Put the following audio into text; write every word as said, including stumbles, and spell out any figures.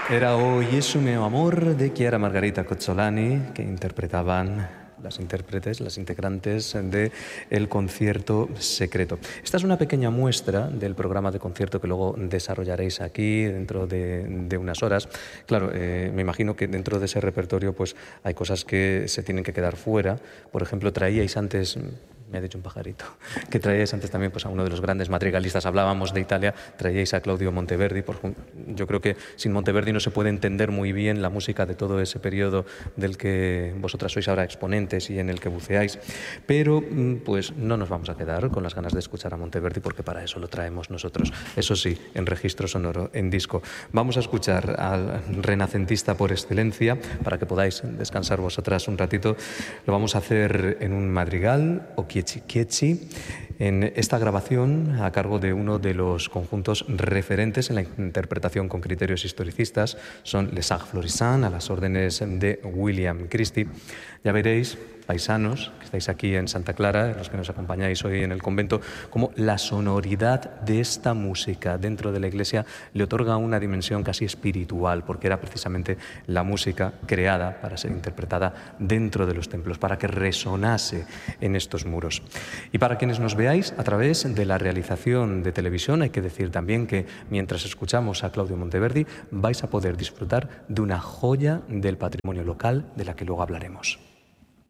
Era O Jesu mio amor de Chiara Margarita Cozzolani, que interpretaban las intérpretes, las integrantes de El Concierto Secreto. Esta es una pequeña muestra del programa de concierto que luego desarrollaréis aquí dentro de, de unas horas. Claro, eh, me imagino que dentro de ese repertorio pues hay cosas que se tienen que quedar fuera. Por ejemplo, traíais antes... Me ha dicho un pajarito, que traíais antes también pues, a uno de los grandes madrigalistas. Hablábamos de Italia, traíais a Claudio Monteverdi. Por, yo creo que sin Monteverdi no se puede entender muy bien la música de todo ese periodo del que vosotras sois ahora exponentes y en el que buceáis. Pero pues no nos vamos a quedar con las ganas de escuchar a Monteverdi, porque para eso lo traemos nosotros. Eso sí, en registro sonoro, en disco. Vamos a escuchar al renacentista por excelencia, para que podáis descansar vosotras un ratito. Lo vamos a hacer en un madrigal, o Chieci Chieci, en esta grabación a cargo de uno de los conjuntos referentes en la interpretación con criterios historicistas, son Les Sages Florissants, a las órdenes de William Christie. Ya veréis, paisanos, que estáis aquí en Santa Clara, los que nos acompañáis hoy en el convento, cómo la sonoridad de esta música dentro de la iglesia le otorga una dimensión casi espiritual, porque era precisamente la música creada para ser interpretada dentro de los templos, para que resonase en estos muros. Y para quienes nos veáis a través de la realización de televisión, hay que decir también que mientras escuchamos a Claudio Monteverdi vais a poder disfrutar de una joya del patrimonio local de la que luego hablaremos.